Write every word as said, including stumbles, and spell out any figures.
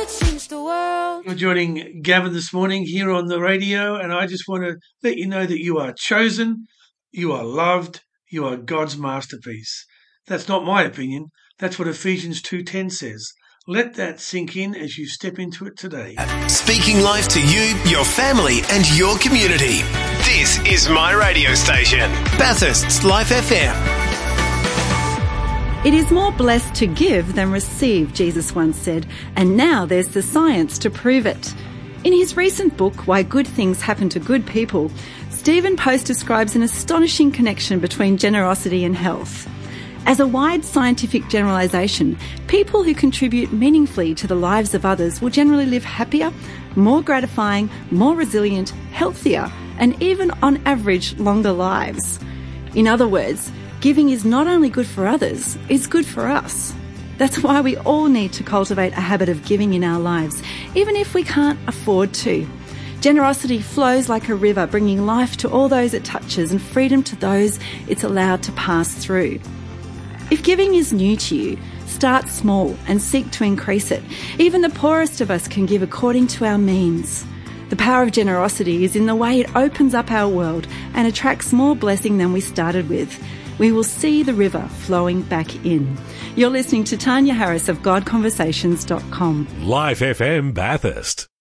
could change the world. You're joining Gavin this morning here on the radio, and I just want to let you know that you are chosen, you are loved, you are God's masterpiece. That's not my opinion. That's what Ephesians two ten says. Let that sink in as you step into it today. Speaking life to you, your family and your community. This is my radio station, Bathurst's Life F M. It is more blessed to give than receive, Jesus once said, and now there's the science to prove it. In his recent book, Why Good Things Happen to Good People, Stephen Post describes an astonishing connection between generosity and health. As a wide scientific generalisation, people who contribute meaningfully to the lives of others will generally live happier, more gratifying, more resilient, healthier, and even on average longer lives. In other words, giving is not only good for others, it's good for us. That's why we all need to cultivate a habit of giving in our lives, even if we can't afford to. Generosity flows like a river, bringing life to all those it touches and freedom to those it's allowed to pass through. If giving is new to you, start small and seek to increase it. Even the poorest of us can give according to our means. The power of generosity is in the way it opens up our world and attracts more blessing than we started with. We will see the river flowing back in. You're listening to Tanya Harris of God Conversations dot com. Life F M Bathurst.